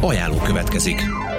Ajánló következik.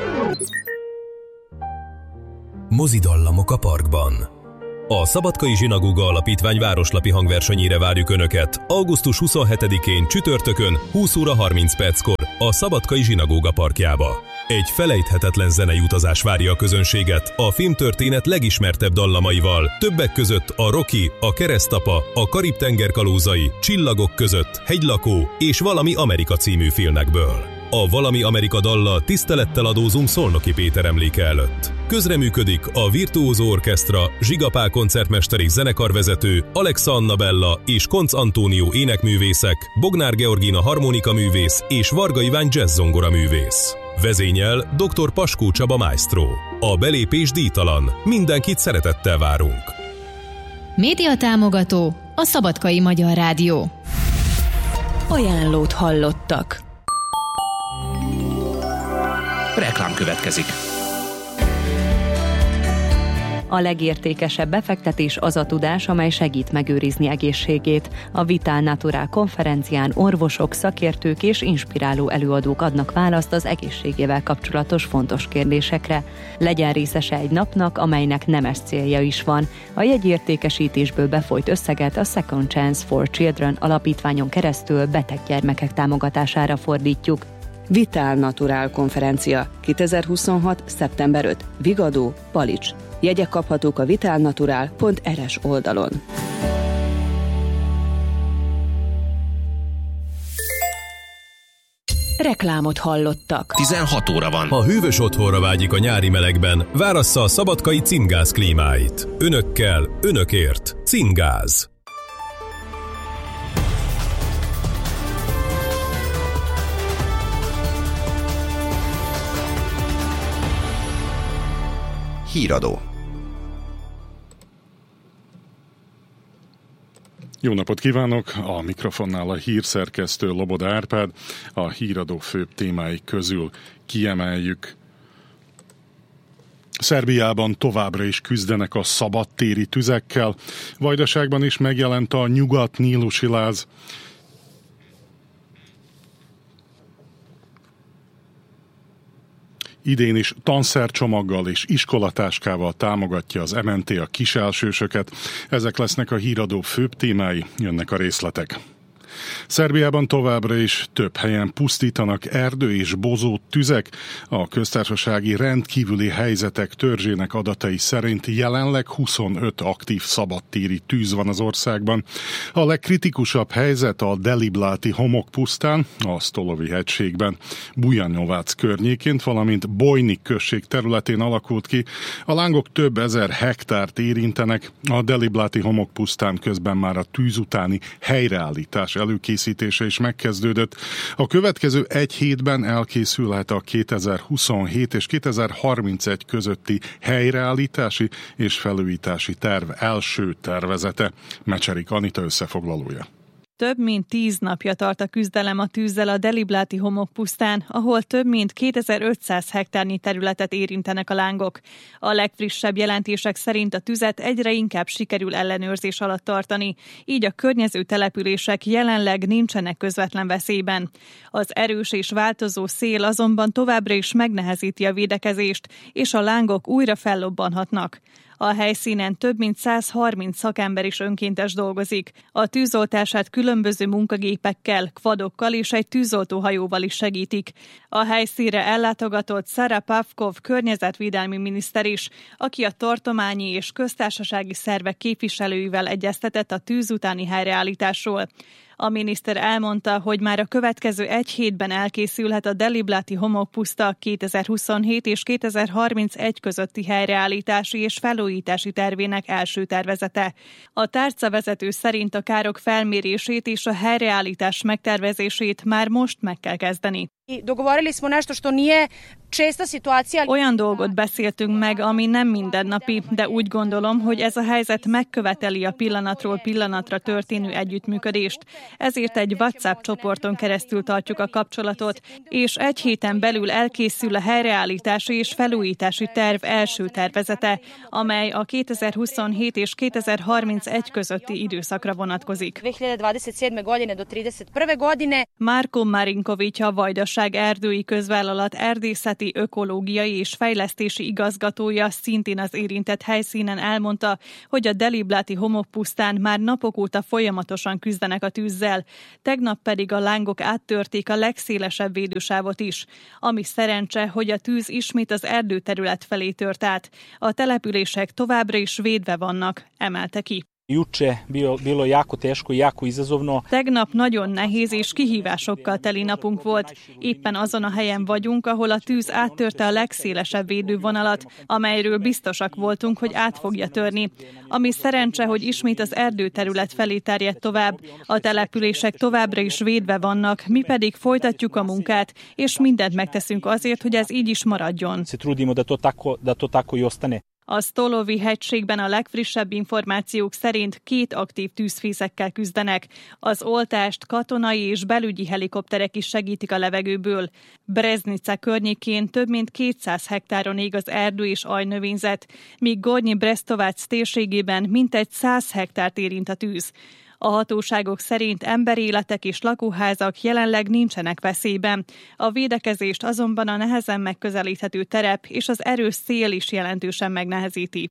Mozidallamok a parkban. A Szabadkai Zsinagóga Alapítvány városlapi hangversenyére várjuk Önöket augusztus 27-én csütörtökön 20 óra 30 perckor a Szabadkai Zsinagóga parkjába. Egy felejthetetlen zenei utazás várja a közönséget a filmtörténet legismertebb dallamaival, többek között a Rocky, a Keresztapa, a Karib-tenger kalózai, Csillagok között, Hegylakó és Valami Amerika című filmekből. A Valami Amerika dallal tisztelettel adózunk Szolnoki Péter emléke előtt. Közreműködik a Virtuózó Orchestra, Zsiga Pál koncertmester és zenekarvezető, Alexa Annabella és Koncz Antónió énekművészek, Bognár Georgina harmonikaművész és Varga Iván jazzzongora művész. Vezényel dr. Paskó Csaba maestro. A belépés díjtalan. Mindenkit szeretettel várunk. Média támogató a Szabadkai Magyar Rádió. Ajánlót hallottak. Reklám következik. A legértékesebb befektetés az a tudás, amely segít megőrizni egészségét. A Vital Natural konferencián orvosok, szakértők és inspiráló előadók adnak választ az egészségével kapcsolatos fontos kérdésekre. Legyen részese egy napnak, amelynek nemes célja is van. A jegyértékesítésből befolyt összeget a Second Chance for Children alapítványon keresztül beteg gyermekek támogatására fordítjuk. Vital Natural konferencia 2026. szeptember 5. Vigadó, Palics. Jegyek kaphatók a vitalnatural.rs oldalon. Reklámot hallottak. 16 óra van. Ha hűvös otthonra vágyik a nyári melegben, várassza a Szabadkai Cingáz klímáit. Önökkel, önökért. Cingáz. Híradó. Jó napot kívánok! A mikrofonnál a hírszerkesztő Loboda Árpád. A híradó főbb témái közül kiemeljük: Szerbiában továbbra is küzdenek a szabadtéri tüzekkel. Vajdaságban is megjelent a nyugat-nílusi láz. Idén is tanszercsomaggal és iskolatáskával támogatja az MNT a kiselsősöket. Ezek lesznek a híradó főbb témái, jönnek a részletek. Szerbiában továbbra is több helyen pusztítanak erdő és bozót tüzek. A köztársasági rendkívüli helyzetek törzsének adatai szerint jelenleg 25 aktív szabadtéri tűz van az országban. A legkritikusabb helyzet a Delibláti homokpusztán, a Stolovi hegységben, Bujanyovác környékén, valamint Bojnik község területén alakult ki. A lángok több ezer hektárt érintenek. A Delibláti homokpusztán közben már a tűz utáni helyreállítás előkészítése is megkezdődött. A következő egy hétben elkészülhet a 2027 és 2031 közötti helyreállítási és felújítási terv első tervezete. Mecserik Anita összefoglalója. Több mint 10 napja tart a küzdelem a tűzzel a Delibláti homokpusztán, ahol több mint 2500 hektárnyi területet érintenek a lángok. A legfrissebb jelentések szerint a tüzet egyre inkább sikerül ellenőrzés alatt tartani, így a környező települések jelenleg nincsenek közvetlen veszélyben. Az erős és változó szél azonban továbbra is megnehezíti a védekezést, és a lángok újra fellobbanhatnak. A helyszínen több mint 130 szakember is önkéntes dolgozik. A tűzoltását különböző munkagépekkel, kvadokkal és egy tűzoltóhajóval is segítik. A helyszínre ellátogatott Szara Pavkov környezetvédelmi miniszter is, aki a tartományi és köztársasági szervek képviselőivel egyeztetett a tűz utáni helyreállításról. A miniszter elmondta, hogy már a következő egy hétben elkészülhet a Delibláti homokpuszta 2027 és 2031 közötti helyreállítási és felújítási tervének első tervezete. A tárcavezető szerint a károk felmérését és a helyreállítás megtervezését már most meg kell kezdeni. Olyan dolgot beszéltünk meg, ami nem mindennapi, de úgy gondolom, hogy ez a helyzet megköveteli a pillanatról pillanatra történő együttműködést. ezért egy WhatsApp csoporton keresztül tartjuk a kapcsolatot, és egy héten belül elkészül a helyreállítási és felújítási terv első tervezete, amely a 2027 és 2031 közötti időszakra vonatkozik. 2027. godine do 31. godine. Marko Marinković, a Vajdaság Erdői Közvállalat erdészeti, ökológiai és fejlesztési igazgatója szintén az érintett helyszínen elmondta, hogy a Delibláti homokpusztán már napok óta folyamatosan küzdenek a tűzzel. Tegnap pedig a lángok áttörték a legszélesebb védősávot is. Ami szerencse, hogy a tűz ismét az erdőterület felé tört át. A települések továbbra is védve vannak, emelte ki. Juče bilo jako teško i jako izazovno. Tegnap nagyon nehéz és kihívásokkal teli napunk volt. Éppen azon a helyen vagyunk, ahol a tűz áttörte a legszélesebb védővonalat, amelyről biztosak voltunk, hogy át fogja törni. Ami szerencse, hogy ismét az erdőterület felé terjed tovább. A települések továbbra is védve vannak, mi pedig folytatjuk a munkát, és mindent megteszünk azért, hogy ez így is maradjon. Se trudimo da to tako i ostane. A Stolovi hegységben a legfrissebb információk szerint 2 aktív tűzfészekkel küzdenek. Az oltást katonai és belügyi helikopterek is segítik a levegőből. Breznica környékén több mint 200 hektáron ég az erdő és ajnövényzet, míg Gornyi Brestovac térségében mintegy 100 hektárt érint a tűz. A hatóságok szerint emberéletek és lakóházak jelenleg nincsenek veszélyben. A védekezést azonban a nehezen megközelíthető terep és az erős szél is jelentősen megnehezíti.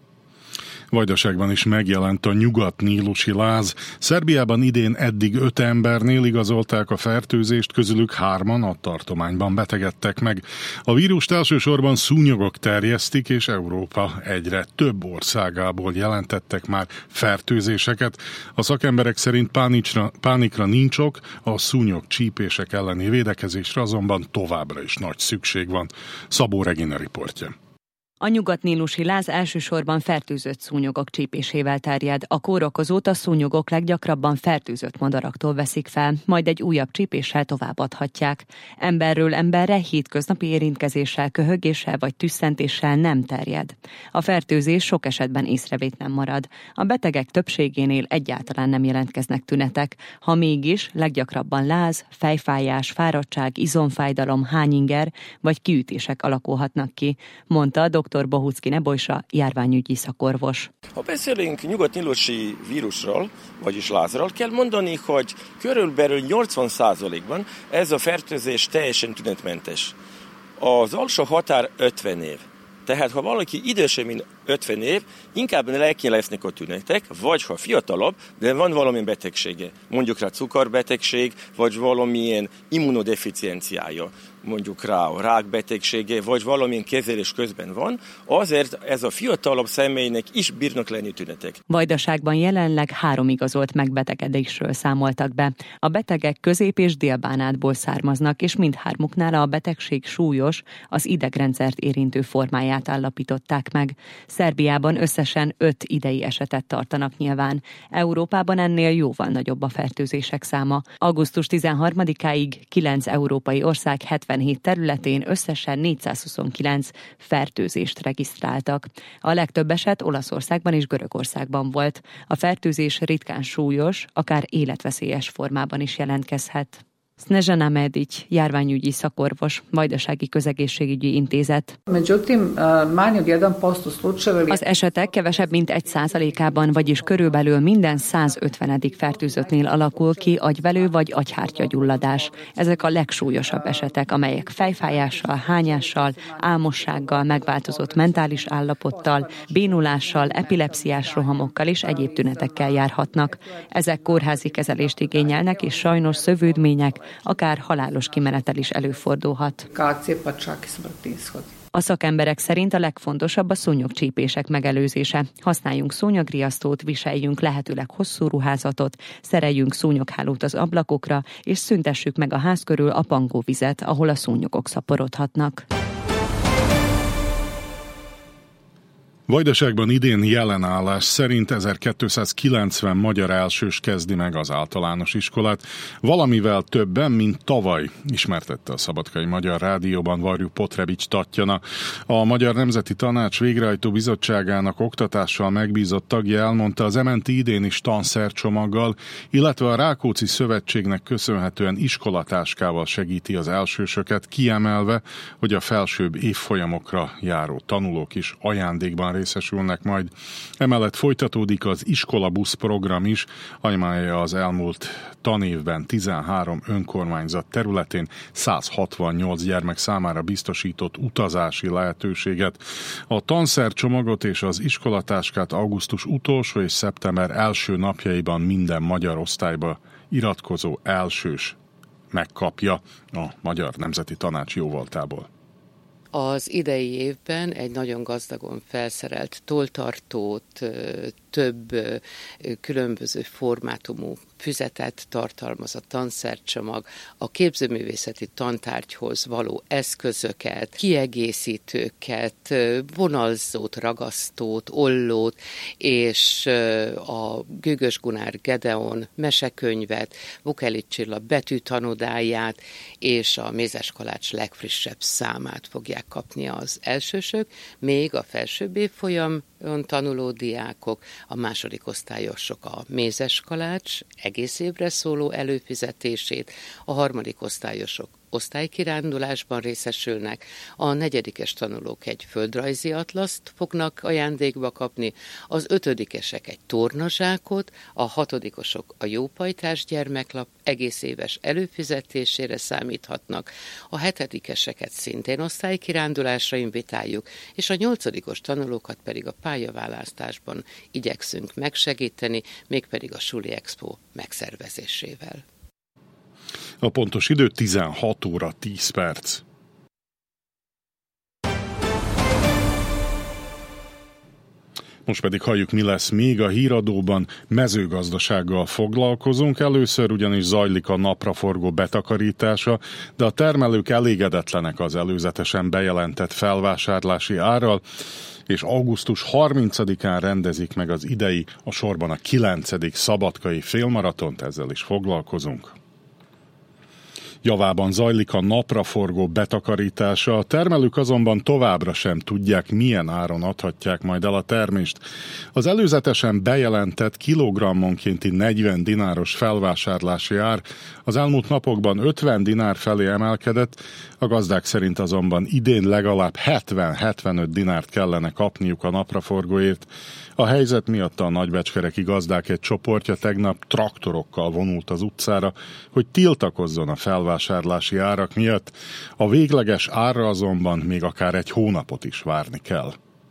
Vajdaságban is megjelent a nyugat-nílusi láz. Szerbiában idén eddig 5 embernél igazolták a fertőzést, közülük 3-an a tartományban betegedtek meg. A vírust elsősorban szúnyogok terjesztik, és Európa egyre több országából jelentettek már fertőzéseket. A szakemberek szerint pánikra nincs ok, a szúnyog csípések elleni védekezésre azonban továbbra is nagy szükség van. Szabó Regina riportja. A nyugat-nílusi láz elsősorban fertőzött szúnyogok csípésével terjed. A kórokozót a szúnyogok leggyakrabban fertőzött madaraktól veszik fel, majd egy újabb csípéssel továbbadhatják. Emberről emberre hétköznapi érintkezéssel, köhögéssel vagy tüsszentéssel nem terjed. A fertőzés sok esetben észrevétlen marad. A betegek többségénél egyáltalán nem jelentkeznek tünetek. Ha mégis, leggyakrabban láz, fejfájás, fáradtság, izomfájdalom, hányinger vagy kiütések alakulhatnak ki, mondta dr. Bohucki Nebojsa, járványügyi szakorvos. Ha beszélünk nyugat-nílusi vírusról, vagyis lázról, kell mondani, hogy körülbelül 80%-ban ez a fertőzés teljesen tünetmentes. Az alsó határ 50 év. Tehát ha valaki idősebb, mint 50 év, inkább lelki lesznek a tünetek, vagy ha fiatalabb, de van valamilyen betegsége. Mondjuk rá cukorbetegség, vagy valamilyen immunodeficienciája. Mondjuk rá a rákbetegsége, vagy valamilyen kezelés közben van, azért ez a fiatalabb személynek is bírnak lenni tünetek. Vajdaságban jelenleg 3 igazolt megbetegedésről számoltak be. A betegek Közép- és Dél-Bánátból származnak, és mindhármuknál a betegség súlyos, az idegrendszert érintő formáját állapították meg. Szerbiában összesen 5 idei esetet tartanak nyilván. Európában ennél jóval nagyobb a fertőzések száma. Augusztus 13-áig 9 európai ország 77 területén összesen 429 fertőzést regisztráltak. A legtöbb eset Olaszországban és Görögországban volt. A fertőzés ritkán súlyos, akár életveszélyes formában is jelentkezhet. Snežana Medić, járványügyi szakorvos, Vajdasági Közegészségügyi Intézet. Az esetek kevesebb mint 1%-ában, vagyis körülbelül minden 150. fertőzöttnél alakul ki agyvelő vagy agyhártyagyulladás. Ezek a legsúlyosabb esetek, amelyek fejfájással, hányással, álmossággal, megváltozott mentális állapottal, bénulással, epilepsziás rohamokkal és egyéb tünetekkel járhatnak. Ezek kórházi kezelést igényelnek, és sajnos szövődmények, akár halálos kimenetel is előfordulhat. A szakemberek szerint a legfontosabb a szúnyogcsípések megelőzése. Használjunk szúnyogriasztót, viseljünk lehetőleg hosszú ruházatot, szereljünk szúnyoghálót az ablakokra, és szüntessük meg a ház körül a pangóvizet, ahol a szúnyogok szaporodhatnak. Vajdaságban idén jelen állás szerint 1290 magyar elsős kezdi meg az általános iskolát, valamivel többen, mint tavaly, ismertette a Szabadkai Magyar Rádióban Varjú Potrebics Tatjana. A Magyar Nemzeti Tanács Végrehajtó Bizottságának oktatással megbízott tagja elmondta, az MNT idén is tanszercsomaggal, illetve a Rákóczi Szövetségnek köszönhetően iskolatáskával segíti az elsősöket, kiemelve, hogy a felsőbb évfolyamokra járó tanulók is ajándékban részesülnek majd. Emellett folytatódik az iskolabusz program is, amely az elmúlt tanévben 13 önkormányzat területén 168 gyermek számára biztosított utazási lehetőséget. A tanszercsomagot és az iskolatáskát augusztus utolsó és szeptember első napjaiban minden magyar osztályba iratkozó elsős megkapja a Magyar Nemzeti Tanács jóvoltából. Az idei évben egy nagyon gazdagon felszerelt tolltartót, több különböző formátumú füzetet tartalmaz a tanszercsomag, a képzőművészeti tantárgyhoz való eszközöket, kiegészítőket, vonalzót, ragasztót, ollót, és a Gőgös Gunár Gedeon mesekönyvet, Vukelics Csilla betűtanodáját és a Mézes Kalács legfrissebb számát fogják kapni az elsősök, még a felsőbb évfolyamon tanuló diákok, a második osztályosok a Mézes Kalács egész évre szóló előfizetését, a harmadik osztályosok osztálykirándulásban részesülnek, a negyedikes tanulók egy földrajzi atlaszt fognak ajándékba kapni, az ötödikesek egy tornazsákot, a hatodikosok a Jópajtás gyermeklap egész éves előfizetésére számíthatnak, a hetedikeseket szintén osztálykirándulásra invitáljuk, és a nyolcadikos tanulókat pedig a pályaválasztásban igyekszünk megsegíteni, mégpedig a Suli Expo megszervezésével. A pontos idő 16 óra 10 perc. Most pedig halljuk, mi lesz még a híradóban. Mezőgazdasággal foglalkozunk. Először ugyanis zajlik a napraforgó betakarítása, de a termelők elégedetlenek az előzetesen bejelentett felvásárlási árral, és augusztus 30-án rendezik meg az idei, a sorban a 9. szabadkai félmaratont, ezzel is foglalkozunk. Javában zajlik a napraforgó betakarítása, a termelők azonban továbbra sem tudják, milyen áron adhatják majd el a termést. Az előzetesen bejelentett kilogrammonkénti 40 dináros felvásárlási ár az elmúlt napokban 50 dinár felé emelkedett, a gazdák szerint azonban idén legalább 70-75 dinárt kellene kapniuk a napraforgóért. A helyzet miatt a nagybecskereki gazdák egy csoportja tegnap traktorokkal vonult az utcára, hogy tiltakozzon a felvásárlási árak miatt. A végleges árra azonban még akár egy hónapot is várni kell.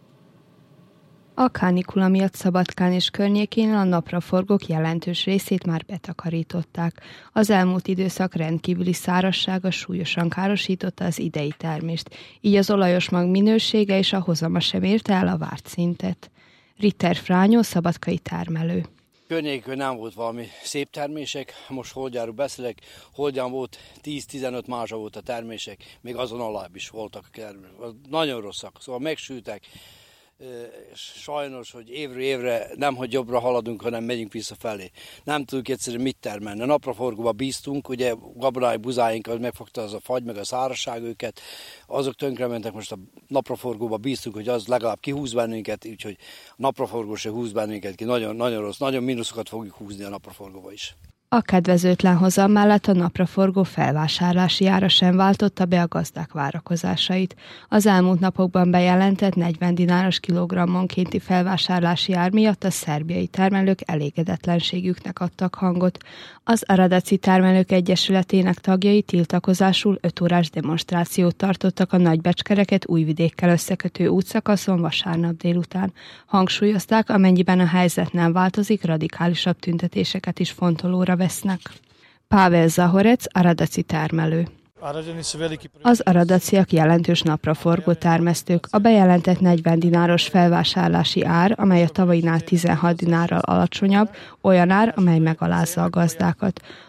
A kánikula miatt Szabadkán és környékén a napraforgók jelentős részét már betakarították. Az elmúlt időszak rendkívüli szárazsága súlyosan károsította az idei termést, így az olajos mag minősége és a hozama sem érte el a várt szintet. Ritter Frányó, szabadkai termelő. Környékön nem volt valami szép termések, most Holdjáról beszélek, Holdján volt 10-15 mázsa volt a termések, még azon alább is voltak a termések. Nagyon rosszak, szóval megsültek. Sajnos, hogy évről évre nem, hogy jobbra haladunk, hanem megyünk visszafelé. Nem tudjuk egyszerűen mit termelni. A napraforgóba bíztunk, ugye gabonái buzáinkat megfogta az a fagy, meg a szárazság őket, azok tönkrementek, most a napraforgóba bíztunk, hogy az legalább kihúz bennünket, úgyhogy a napraforgó se húz bennünket ki. Nagyon, nagyon rossz, nagyon mínuszokat fogjuk húzni a napraforgóba is. A kedvezőtlen hozam mellett a napraforgó felvásárlási ára sem váltotta be a gazdák várakozásait. Az elmúlt napokban bejelentett 40 dináros kilogrammonkénti felvásárlási ár miatt a szerbiai termelők elégedetlenségüknek adtak hangot. Az Aradaci Termelők Egyesületének tagjai tiltakozásul 5 órás demonstrációt tartottak a Nagybecskereket Újvidékkel összekötő útszakaszon vasárnap délután. Hangsúlyozták, amennyiben a helyzet nem változik, radikálisabb tüntetéseket is fontolóra vesznek. Pável Zahorec, aradaci termelő. Az aradaciak jelentős napraforgó termesztők. A bejelentett 40 dináros felvásárlási ár, amely a tavalyinál 16 dinárral alacsonyabb, olyan ár, amely megalázza a gazdákat.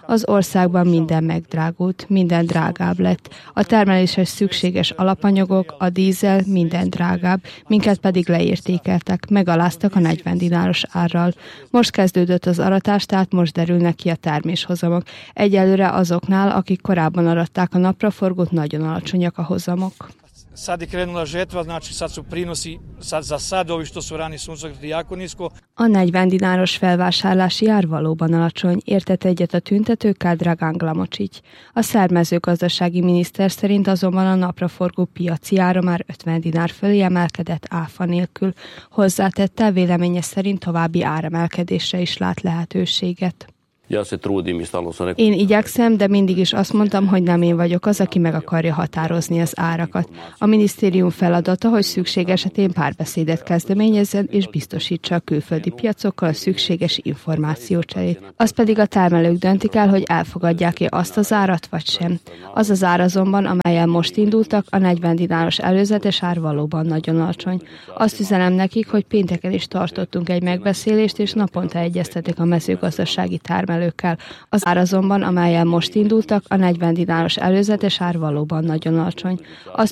Az országban minden megdrágult, minden drágább lett. A termeléshez szükséges alapanyagok, a dízel, minden drágább, minket pedig leértékeltek, megaláztak a 40 dináros árral. Most kezdődött az aratás, tehát most derülnek ki a terméshozamok. Egyelőre azoknál, akik korábban aratták a napraforgót, nagyon alacsonyak a hozamok. Sad je krenula žetva, znači sad su prinosi za sad ovi što su rani suncokreti jako nisko. A 40 dináros felvásárlási ár valóban alacsony, értett egyet a tüntetőkkel Dragan Glamocsics. A szermezőgazdasági miniszter szerint azonban a napraforgó piaci ára már 50 dinár fölé emelkedett áfa nélkül. Hozzátette, véleménye szerint további áremelkedésre is lát lehetőséget. Én igyekszem, de mindig is azt mondtam, hogy nem én vagyok az, aki meg akarja határozni az árakat. A minisztérium feladata, hogy szükség esetén párbeszédet kezdeményezzen és biztosítsa a külföldi piacokkal a szükséges információcserét. Az pedig a termelők döntik el, hogy elfogadják-e azt az árat vagy sem. Az az ár azonban, amellyel most indultak, a 40 dináros előzetes ár valóban nagyon alacsony. Azt üzenem nekik, hogy pénteken is tartottunk egy megbeszélést, és naponta egyeztetek a mezőgazdasági termelőkkel. Az ár azonban, amellyel most indultak, a 40 dináros előzetes ár valóban nagyon alacsony. Azt